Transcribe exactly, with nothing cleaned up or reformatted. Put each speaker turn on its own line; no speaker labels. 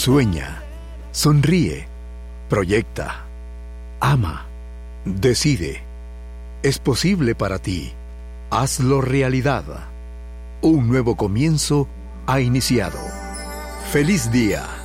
Sueña, sonríe, proyecta, ama, decide. Es posible para ti. Hazlo realidad. Un nuevo comienzo ha iniciado. ¡Feliz día!